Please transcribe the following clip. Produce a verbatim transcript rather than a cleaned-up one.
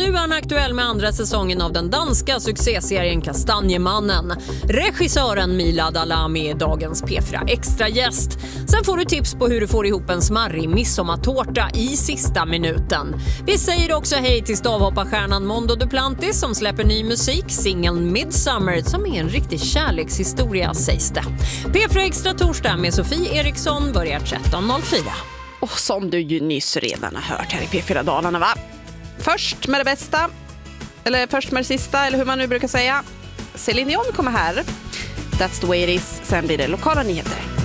nu är han aktuell med andra säsongen av den danska succéserien Kastanjemannen. Regissören Milad Alami är dagens P fyra extra gäst. Sen får du tips på hur du får ihop en smarrig midsommartårta i sista minuten. Vi säger också hej till stavhopparstjärnan Mondo Duplantis som släpper ny musik, singeln Midsummer, som är en riktig kärlekshistoria sägs det. P fyra extra torsdag med Sofie Eriksson börjar tretton noll fyra. Och som du ju nyss redan har hört här i P fyra Dalarna, va? Först med det bästa, eller först med det sista, eller hur man nu brukar säga. Céline Dion kommer här. That's the way it is. Sen blir det lokala nyheter.